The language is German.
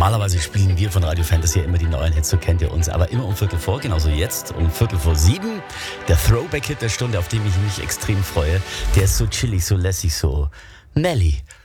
Normalerweise spielen wir von Radio Fantasy ja immer die neuen Hits, so kennt ihr uns. Aber immer um Viertel vor, genauso jetzt um Viertel vor 7. Der Throwback-Hit der Stunde, auf den ich mich extrem freue. Der ist so chillig, so lässig, so Nelly